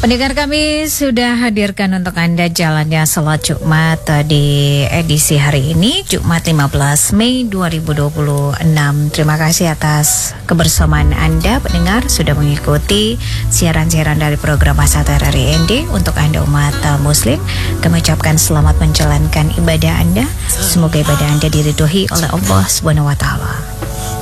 Pendengar kami sudah hadirkan untuk Anda jalannya salat Jumat di edisi hari ini, Jumat 15 Mei 2026. Terima kasih atas kebersamaan Anda pendengar sudah mengikuti siaran-siaran dari program Asata RRI untuk Anda umat muslim. Kami ucapkan selamat menjalankan ibadah Anda. Semoga ibadah Anda diridhoi oleh Allah Subhanahu wa taala.